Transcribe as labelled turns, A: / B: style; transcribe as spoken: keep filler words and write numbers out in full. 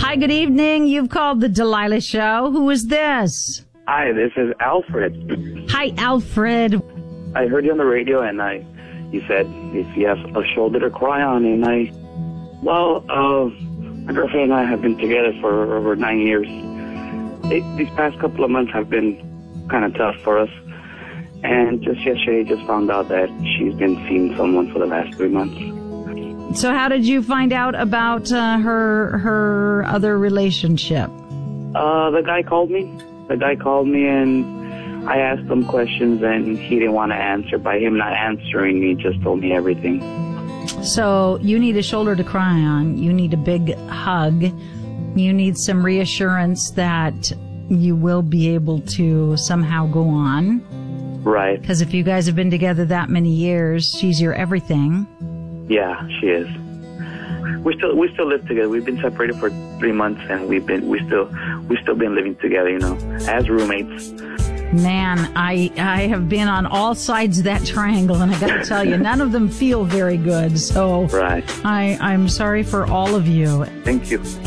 A: Hi, good evening. You've called the Delilah Show. Who is this?
B: Hi, this is Alfred.
A: Hi, Alfred.
B: I heard you on the radio, and I, you said if you have a shoulder to cry on, and I, well, uh, my girlfriend and I have been together for over nine years. It, these past couple of months have been kind of tough for us, and just yesterday, just found out that she's been seeing someone for the last three months.
A: So, how did you find out about uh, her her other relationship?
B: Uh, the guy called me. The guy called me, and I asked him questions, and he didn't want to answer. By him not answering me, just told me everything.
A: So you need a shoulder to cry on. You need a big hug. You need some reassurance that you will be able to somehow go on.
B: Right.
A: Because if you guys have been together that many years, she's your everything.
B: Yeah, she is. We still we still live together. We've been separated for three months, and we've been we still we still been living together, you know, as roommates.
A: Man, I I have been on all sides of that triangle, and I got to tell you, none of them feel very good. So
B: right.
A: I I'm sorry for all of you.
B: Thank you.